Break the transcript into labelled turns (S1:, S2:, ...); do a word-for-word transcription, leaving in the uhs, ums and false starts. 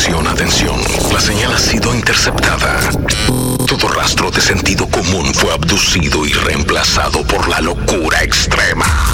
S1: Atención, atención. La señal ha sido interceptada. Todo rastro de sentido común fue abducido y reemplazado por la locura extrema.